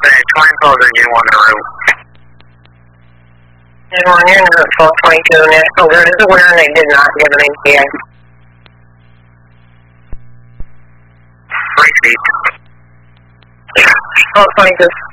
Twin Falls or U1 en route. U1, you're in route 1222. National Grid is aware and they did not give an ETA. 3 feet. 1222.